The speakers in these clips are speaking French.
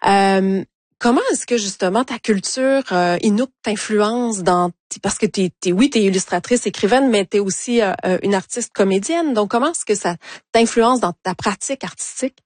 Comment est-ce que justement ta culture Inuk t'influence parce que t'es illustratrice, écrivaine, mais t'es aussi une artiste comédienne. Donc comment est-ce que ça t'influence dans ta pratique artistique?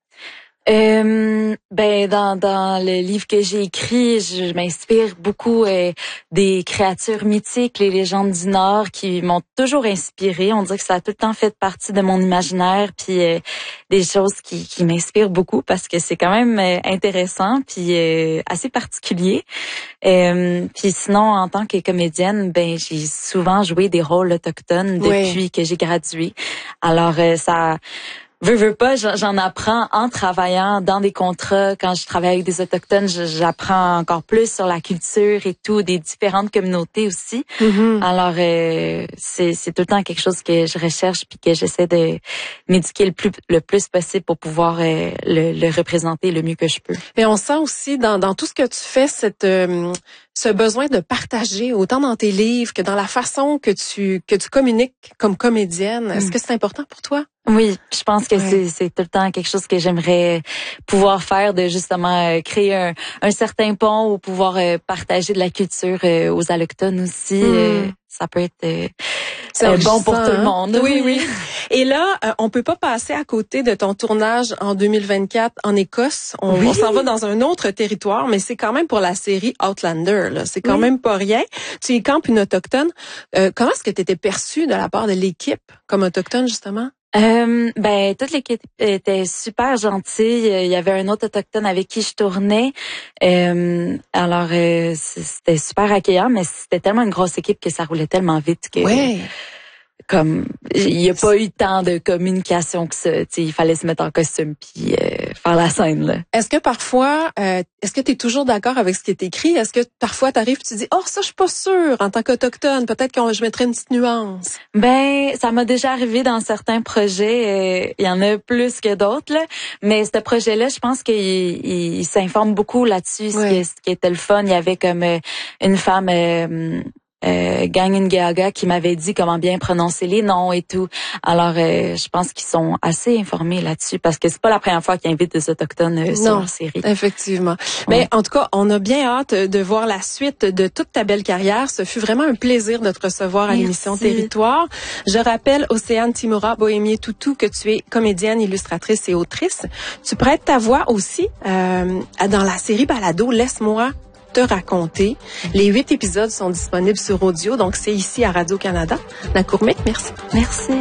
Ben dans le livre que j'ai écrit, je m'inspire beaucoup des créatures mythiques, les légendes du Nord qui m'ont toujours inspirée. On dirait que ça a tout le temps fait partie de mon imaginaire, puis des choses qui m'inspirent beaucoup parce que c'est quand même intéressant puis assez particulier. Puis sinon, en tant que comédienne, j'ai souvent joué des rôles autochtones depuis que j'ai gradué. Alors ça veux pas, j'en apprends en travaillant dans des contrats. Quand je travaille avec des Autochtones, j'apprends encore plus sur la culture et tout, des différentes communautés aussi. Mm-hmm. Alors, c'est tout le temps quelque chose que je recherche puis que j'essaie de m'éduquer le plus possible pour pouvoir le représenter le mieux que je peux. Et on sent aussi dans tout ce que tu fais ce besoin de partager, autant dans tes livres que dans la façon que tu communiques comme comédienne. Est-ce que c'est important pour toi? Oui, je pense que c'est tout le temps quelque chose que j'aimerais pouvoir faire, de justement créer un certain pont ou pouvoir partager de la culture aux Allochtones aussi. Ça peut être bon pour tout le monde. Oui. Et là, on peut pas passer à côté de ton tournage en 2024 en Écosse. On s'en va dans un autre territoire, mais c'est quand même pour la série Outlander. Là. C'est quand même pas rien. Tu y campes une autochtone. Comment est-ce que tu étais perçue de la part de l'équipe comme autochtone, justement? Toute l'équipe était super gentille. Il y avait un autre autochtone avec qui je tournais. Alors c'était super accueillant, mais c'était tellement une grosse équipe que ça roulait tellement vite que comme il y a pas eu tant de communication que ça. Il fallait se mettre en costume puis faire la scène là. Est-ce que parfois, est-ce que tu es toujours d'accord avec ce qui est écrit? Est-ce que parfois tu arrives et tu dis ça je suis pas sûre en tant qu'autochtone, peut-être que je mettrais une petite nuance. Ça m'a déjà arrivé dans certains projets, il y en a plus que d'autres là, mais ce projet-là, je pense qu'il s'informe beaucoup là-dessus, ce qui était le fun, il y avait comme une femme Gangingaga qui m'avait dit comment bien prononcer les noms et tout. Alors, je pense qu'ils sont assez informés là-dessus parce que c'est pas la première fois qu'ils invitent des Autochtones sur leur série. Effectivement. Mais en tout cas, on a bien hâte de voir la suite de toute ta belle carrière. Ce fut vraiment un plaisir de te recevoir à l'émission Territoire. Je rappelle, Océane Timura Bohémier-Toutou, que tu es comédienne, illustratrice et autrice. Tu prêtes ta voix aussi dans la série balado Laisse-moi te raconter. Les 8 épisodes sont disponibles sur audio, donc c'est ici à Radio-Canada. Nakourmik, merci. Merci.